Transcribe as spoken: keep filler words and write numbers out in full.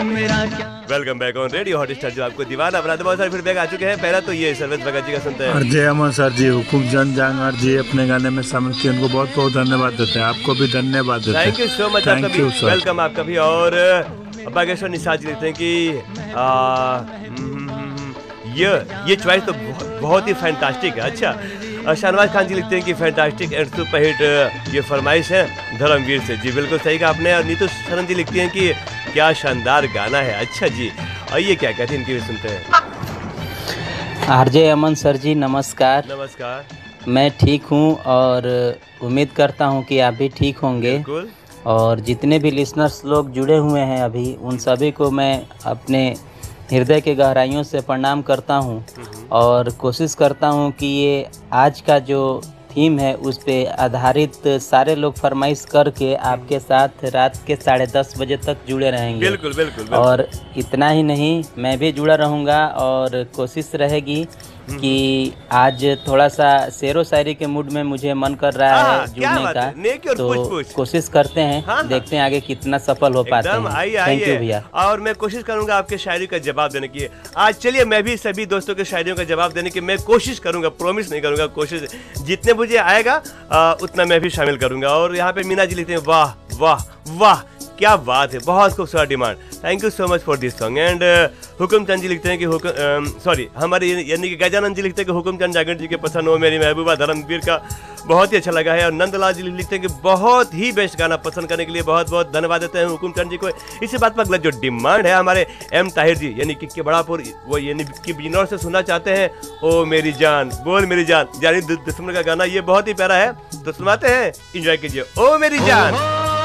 मेरा क्या। Welcome back on radio Hotstar, जो आपको दीवाना बनाते बहुत सारे फीडबैक आ चुके हैं। पहला तो ये सर्वेश भगत जी का सुनते हैं। अजय अमन सर जी, हुकुम चंद जांगर जी अपने गाने में शामिल किए, उनको बहुत बहुत धन्यवाद देते हैं। आपको भी धन्यवाद देते हैं। थैंक यू सो मच, आपका भी वेलकम, आपका भी। और बागेश्वर निषाद जी लिखते हैं कि आ, ये ये चॉइस तो बहुत ही फैंटास्टिक है। अच्छा, शाहनवाज खान जी लिखते हैं कि फैंटास्टिक एंड सुपरहिट ये फरमाइश है धर्मवीर से। जी बिल्कुल सही कहा आपने। और नीतू शरण जी लिखती हैं कि क्या शानदार गाना है। अच्छा जी, और ये क्या कहते हैं, इनकी भी सुनते हैं। आरजे अमन सर जी नमस्कार। नमस्कार। मैं ठीक हूँ और उम्मीद करता हूँ कि आप भी ठीक होंगे। बिल्कुल। और जितने भी लिसनर्स लोग जुड़े हुए हैं अभी, उन सभी को मैं अपने हृदय के गहराइयों से प्रणाम करता हूँ और कोशिश करता हूँ कि ये आज का जो थीम है उस पे आधारित सारे लोग फरमाइश करके आपके साथ रात के साढ़े दस बजे तक जुड़े रहेंगे। बिल्कुल बिल्कुल, बिल्कुल। और इतना ही नहीं, मैं भी जुड़ा रहूँगा और कोशिश रहेगी कि आज थोड़ा सा शेरो शायरी के मूड में मुझे मन कर रहा है जुड़ने का, तो पुछ पुछ। कोशिश करते हैं। हाँ, देखते हैं आगे कितना सफल हो पाते हैं। थैंक यू भैया। और मैं कोशिश करूंगा आपके शायरी का जवाब देने की। आज चलिए मैं भी सभी दोस्तों के शायरियों का जवाब देने की मैं कोशिश करूंगा, प्रॉमिस नहीं करूंगा, कोशिश जितने मुझे आएगा आ, उतना मैं भी शामिल करूंगा। और यहाँ पे मीना जी लिखते हैं वाह वाह वाह, क्या बात है, बहुत खूबसूरत demand, thank you so much for this song. And हुकुम चंद जी लिखते हैं कि हुकुम सॉरी हमारे यानी कि गजानंद जी लिखते हैं कि हुकुम चंद जागरण जी के पसंद हो मेरी महबूबा धर्मवीर का बहुत ही अच्छा लगा है। और नंदलाल जी लिखते हैं कि बहुत ही बेस्ट गाना पसंद करने के लिए बहुत बहुत धन्यवाद देते हैं हुकुम चंद जी को। इसी बात पर अगला जो डिमांड है हमारे एम ताहिर जी यानी कि, कि बड़ापुर, वो यानी कि बिजनौर से सुनना चाहते हैं ओ मेरी जान बोल मेरी जान, यानी दुश्मन का गाना। ये बहुत ही प्यारा है, तो सुनाते हैं, एंजॉय कीजिए। ओ मेरी जान।